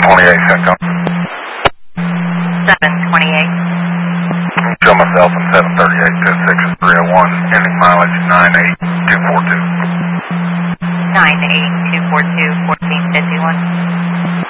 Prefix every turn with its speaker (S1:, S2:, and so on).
S1: 728, Centcom.
S2: 728.
S1: Show myself in 738, 26301, ending mileage 98242.
S2: 98242, 1451.